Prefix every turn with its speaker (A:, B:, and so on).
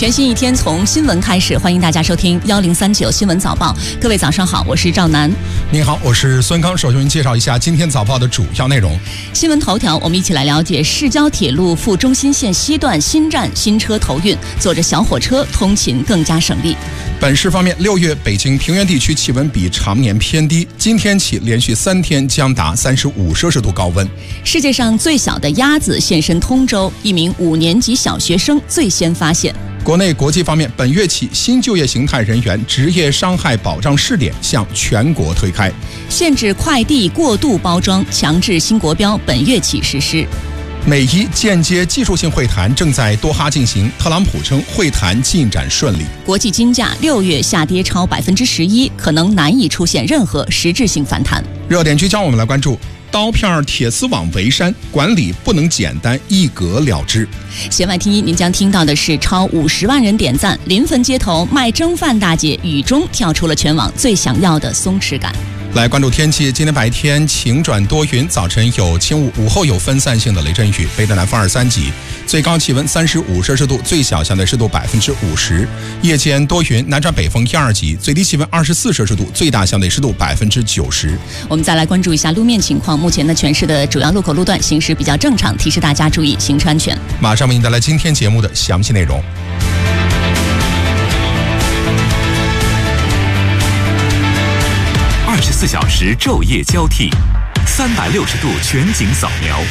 A: 全新一天从新闻开始，欢迎大家收听1039新闻早报。各位早上好，我是赵楠。
B: 您好，我是孙康。首先介绍一下今天早报的主要内容。
A: 新闻头条，我们一起来了解市郊铁路赴中心线西段新站新车投运，坐着小火车通勤更加省力。
B: 本市方面，6月北京平原地区气温比常年偏低，今天起连续3天将达35摄氏度高温。
A: 世界上最小的鸭子现身通州，一名5年级小学生最先发现。
B: 国内国际方面，本月起新就业形态人员职业伤害保障试点向全国推开。
A: 限制快递过度包装，强制新国标本月起实施。
B: 美伊间接技术性会谈正在多哈进行，特朗普称会谈进展顺利。
A: 国际金价6月下跌超11%，可能难以出现任何实质性反弹。
B: 热点聚焦，我们来关注刀片铁丝网围山，管理不能简单一格了之。
A: 弦外听音，您将听到的是超50万人点赞，临汾街头卖蒸饭大姐雨中跳出了全网最想要的松弛感。
B: 来关注天气，今天白天晴转多云，早晨有轻雾，午后有分散性的雷阵雨，北至南风2、3级，最高气温35摄氏度，最小相对湿度50%。夜间多云，南转北风1、2级，最低气温24摄氏度，最大相对湿度90%。
A: 我们再来关注一下路面情况，目前呢，全市的主要路口路段行驶比较正常，提示大家注意行车安全。
B: 马上为您带来今天节目的详细内容。
C: 24小时昼夜交替，360度全景扫描，